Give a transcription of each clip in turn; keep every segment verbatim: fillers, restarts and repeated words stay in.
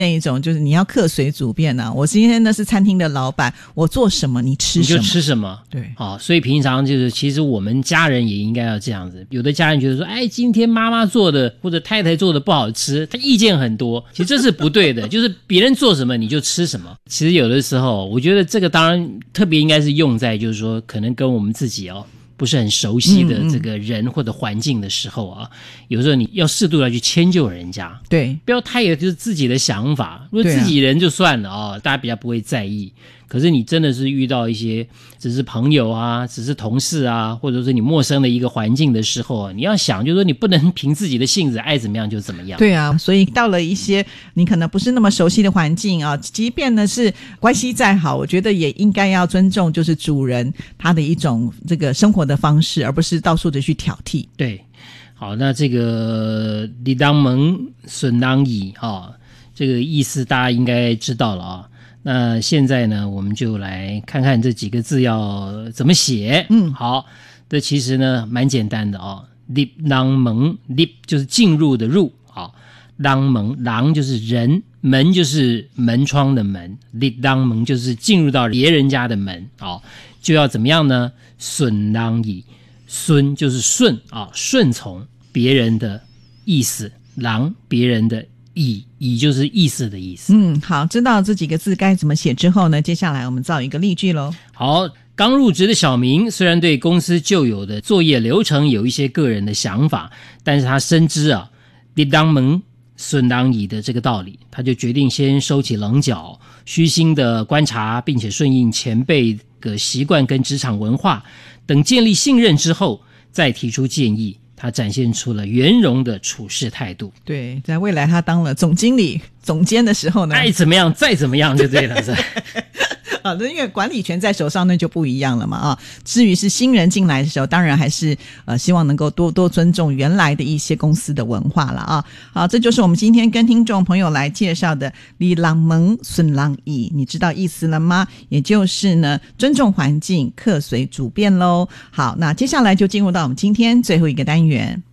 那一种就是你要客随主便啊，我今天呢是餐厅的老板，我做什么你吃什么， 你就吃什么。 对， 好、哦，所以平常就是其实我们家人也应该要这样子。有的家人觉得说，哎，今天妈妈做的或者太太做的不好吃，他意见很多，其实这是不对的。就是别人做什么你就吃什么。其实有的时候，我觉得这个当然特别应该是用在就是说可能跟我们自己哦不是很熟悉的这个人或者环境的时候啊，嗯嗯有时候你要适度的去迁就人家， 对， 不要太有就是自己的想法。如果自己人就算了啊、哦，大家比较不会在意。可是你真的是遇到一些只是朋友啊，只是同事啊，或者是你陌生的一个环境的时候啊，你要想就是说你不能凭自己的性子爱怎么样就怎么样。 对啊，所以到了一些你可能不是那么熟悉的环境啊，即便呢是关系再好，我觉得也应该要尊重就是主人他的一种这个生活的方式，而不是到处的去挑剔。 对，好，那这个李当蒙孙当乙啊，这个意思大家应该知道了啊。那现在呢，我们就来看看这几个字要怎么写。嗯，好，这其实呢蛮简单的哦。入人门，入就是进入的入，好，人门，人就是人，门就是门窗的门，入人门就是进入到别人家的门，好，就要怎么样呢？顺人意，顺就是顺啊，顺从别人的意思，人别人的意，意就是意思的意思。 嗯，好，知道这几个字该怎么写之后呢，接下来我们造一个例句咯。 好，刚入职的小明虽然对公司旧有的作业流程有一些个人的想法，但是他深知啊入人门顺人意的这个道理，他就决定先收起棱角，虚心的观察，并且顺应前辈的习惯跟职场文化，等建立信任之后再提出建议。他展现出了圆融的处事态度。 对，在未来他当了总经理、总监的时候呢， 爱怎么样再怎么样就对了。是啊，因为管理权在手上那就不一样了嘛啊。至于是新人进来的时候，当然还是呃希望能够多多尊重原来的一些公司的文化了啊。好，这就是我们今天跟听众朋友来介绍的入人门顺人意，你知道意思了吗？也就是呢，尊重环境，客随主便咯。好，那接下来就进入到我们今天最后一个单元。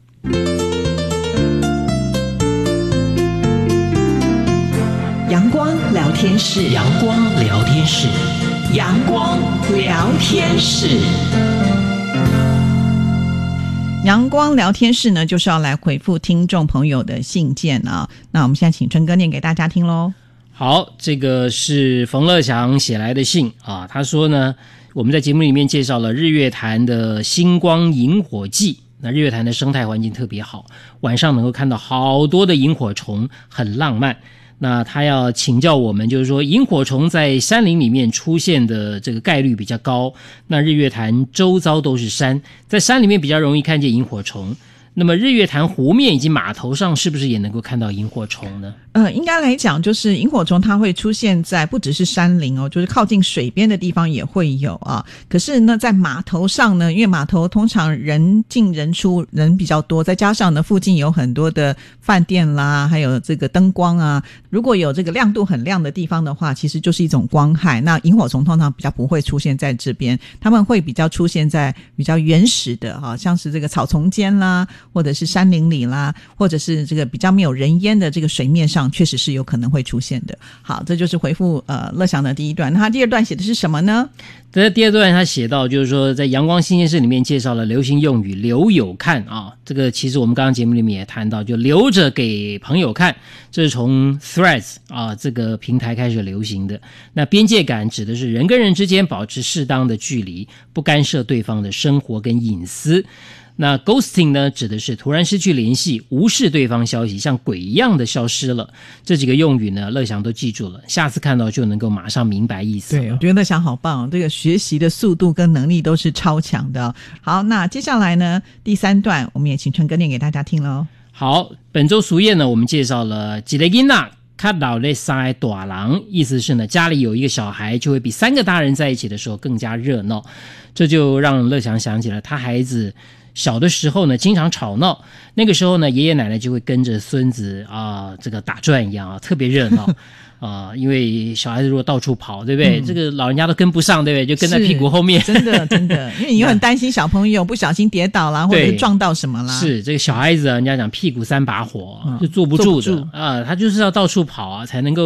阳光聊天室， 阳光聊天室， 阳光聊天室。阳光聊天室呢，就是要来回复听众朋友的信件啊。那我们现在请春哥念给大家听咯。 好，这个是冯乐祥写来的信啊。他说呢，我们在节目里面介绍了日月潭的星光萤火季。那日月潭的生态环境特别好，晚上能够看到好多的萤火虫，很浪漫。那他要请教我们，就是说萤火虫在山林里面出现的这个概率比较高，那日月潭周遭都是山，在山里面比较容易看见萤火虫。那么日月潭湖面以及码头上是不是也能够看到萤火虫呢？ 呃，应该来讲，就是萤火虫它会出现在不只是山林哦，就是靠近水边的地方也会有啊。可是呢，在码头上呢，因为码头通常人进人出，人比较多，再加上呢附近有很多的饭店啦，还有这个灯光啊，如果有这个亮度很亮的地方的话，其实就是一种光害。那萤火虫通常比较不会出现在这边，他们会比较出现在比较原始的哈、啊，像是这个草丛间啦，或者是山林里啦，或者是这个比较没有人烟的这个水面上，确实是有可能会出现的。好，这就是回复呃乐祥的第一段。那他第二段写的是什么呢？ 在第二段他写到，就是说在阳光新鲜事里面介绍了流行用语留有看啊，这个其实我们刚刚节目里面也谈到，就留着给朋友看，这是从 Threads 啊这个平台开始流行的。那边界感指的是人跟人之间保持适当的距离，不干涉对方的生活跟隐私。那 ghosting 呢，指的是突然失去联系，无视对方消息，像鬼一样的消失了。这几个用语呢，乐祥都记住了，下次看到就能够马上明白意思了。 对，我觉得乐祥好棒，这个学习的速度跟能力都是超强的。好，那接下来呢，第三段我们也请春哥念给大家听咯。 好，本周俗谚呢，我们介绍了一个囡仔看到了三个大人，意思是呢，家里有一个小孩就会比三个大人在一起的时候更加热闹。这就让乐祥想起了他孩子小的时候呢，经常吵闹，那个时候呢，爷爷奶奶就会跟着孙子啊，这个打转一样啊，特别热闹。啊、呃，因为小孩子如果到处跑，对不对？嗯、这个老人家都跟不上，对不对？就跟在屁股后面。 真的，真的，因为你又很担心小朋友不小心跌倒啦，或者是撞到什么啦。 是这个小孩子啊，人家讲屁股三把火，嗯、就坐不住的啊、呃，他就是要到处跑啊，才能够